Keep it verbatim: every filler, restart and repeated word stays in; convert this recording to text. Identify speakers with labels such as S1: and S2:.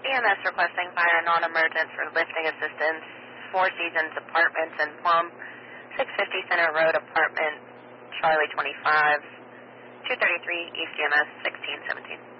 S1: E M S requesting fire non-emergent for lifting assistance, Four Seasons Apartments in Plum, six fifty Center Road Apartment, Charlie twenty-five, two thirty-three East E M S sixteen seventeen.